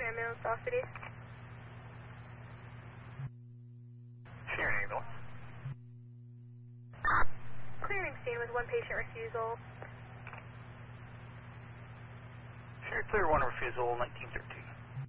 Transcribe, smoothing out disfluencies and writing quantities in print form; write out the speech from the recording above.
ambulance, South City. Sharing ambulance. Clearing scene with one patient refusal. Share clear one refusal, 1913.